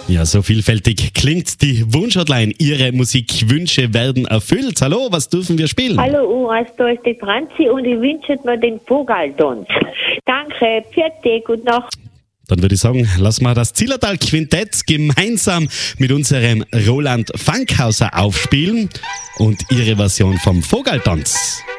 Ja, so vielfältig klingt die Wunschhotline. Ihre Musikwünsche werden erfüllt. Hallo, was dürfen wir spielen? Hallo Uras, da ist die Franzi und ich wünsche mir den Vogeltanz. Danke, Pfiat, gute Nacht. Dann würde ich sagen, lassen wir das Zillertal Quintett gemeinsam mit unserem Roland Fankhauser aufspielen und ihre Version vom Vogeltanz.